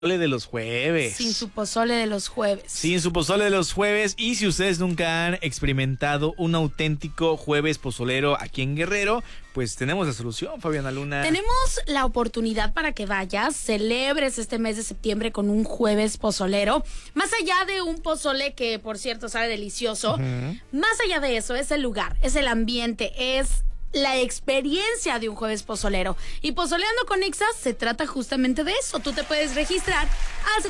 de los jueves. Sin su pozole de los jueves. Sin su pozole de los jueves. Y si ustedes nunca han experimentado un auténtico jueves pozolero aquí en Guerrero, pues tenemos la solución, Fabiana Luna. Tenemos la oportunidad para que vayas, celebres este mes de septiembre con un jueves pozolero. Más allá de un pozole que, por cierto, sabe delicioso, más allá de eso, es el lugar, es el ambiente, es la experiencia de un jueves pozolero. Y Pozoleando con Exa se trata justamente de eso. Tú te puedes registrar al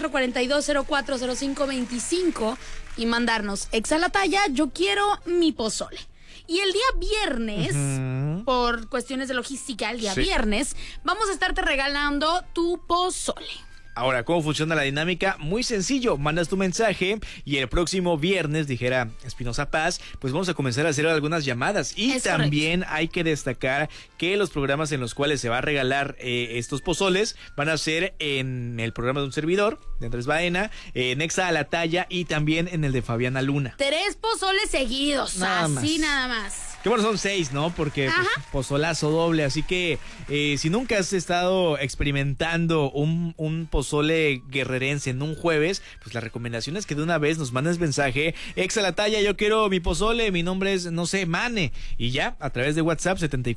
7442040525 y mandarnos Exa la talla, yo quiero mi pozole. Y el día viernes, por cuestiones de logística, el día viernes, vamos a estarte regalando tu pozole. Ahora, ¿cómo funciona la dinámica? Muy sencillo, mandas tu mensaje y el próximo viernes, dijera Espinosa Paz, pues vamos a comenzar a hacer algunas llamadas. Y es también correcto. Hay que destacar que los programas en los cuales se va a regalar estos pozoles van a ser en el programa de un servidor, de Andrés Baena, en Exa a la talla y también en el de Fabiana Luna. 3 pozoles seguidos, nada más. Qué bueno, son 6, ¿no? Porque pues, pozolazo doble, así que si nunca has estado experimentando un pozole guerrerense en un jueves, pues la recomendación es que de una vez nos mandes mensaje, Exa la talla, yo quiero mi pozole, mi nombre es, no sé, Mane, y ya, a través de WhatsApp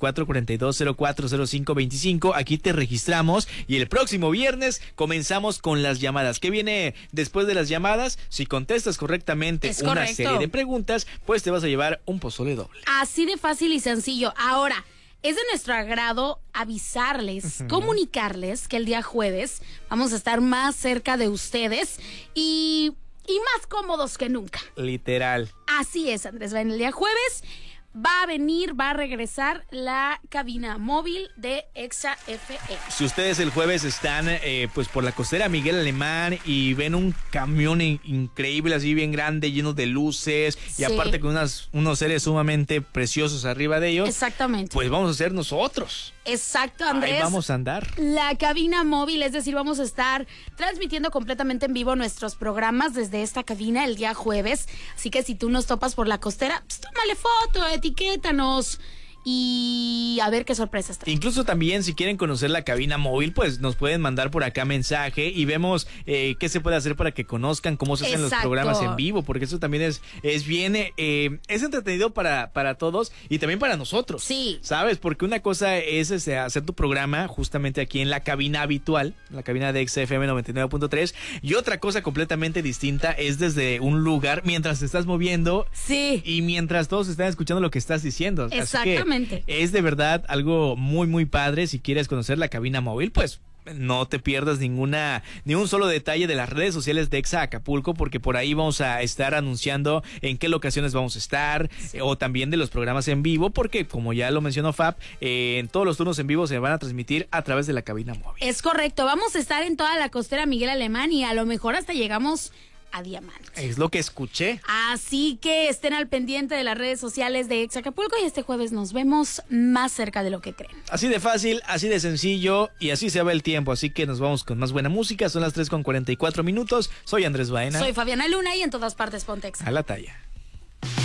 7442040525, aquí te registramos y el próximo viernes comenzamos con las llamadas. ¿Qué viene después de las llamadas? Si contestas correctamente una serie de preguntas, pues te vas a llevar un pozole doble. Así de fácil y sencillo. Ahora, es de nuestro agrado avisarles, comunicarles que el día jueves vamos a estar más cerca de ustedes y más cómodos que nunca. Literal. Así es, Andrés. El día jueves va a regresar la cabina móvil de Exa FM. Si ustedes el jueves están pues por la costera Miguel Alemán y ven un camión increíble, así bien grande, lleno de luces y aparte con unos seres sumamente preciosos arriba de ellos. Exactamente. Pues vamos a ser nosotros. Exacto, Andrés. Ahí vamos a andar. La cabina móvil, es decir, vamos a estar transmitiendo completamente en vivo nuestros programas desde esta cabina el día jueves. Así que si tú nos topas por la costera, pues tómale foto, etiquétanos y a ver qué sorpresas trae. Incluso también si quieren conocer la cabina móvil, pues nos pueden mandar por acá mensaje y vemos qué se puede hacer para que conozcan cómo se hacen los programas en vivo, porque eso también es bien, es entretenido para todos y también para nosotros. Sí. ¿Sabes? Porque una cosa es hacer tu programa justamente aquí en la cabina habitual, la cabina de XFM 99.3, y otra cosa completamente distinta es desde un lugar mientras te estás moviendo y mientras todos están escuchando lo que estás diciendo. Exactamente. Es de verdad algo muy muy padre. Si quieres conocer la cabina móvil, pues no te pierdas ni un solo detalle de las redes sociales de Exa Acapulco, porque por ahí vamos a estar anunciando en qué locaciones vamos a estar, o también de los programas en vivo, porque como ya lo mencionó Fab, en todos los turnos en vivo se van a transmitir a través de la cabina móvil. Es correcto, vamos a estar en toda la costera Miguel Alemán y a lo mejor hasta llegamos a Diamante. Es lo que escuché. Así que estén al pendiente de las redes sociales de Exa Acapulco y este jueves nos vemos más cerca de lo que creen. Así de fácil, así de sencillo y así se va el tiempo. Así que nos vamos con más buena música. Son las 3:44. Soy Andrés Baena. Soy Fabiana Luna y en todas partes ponte Exa. A la talla.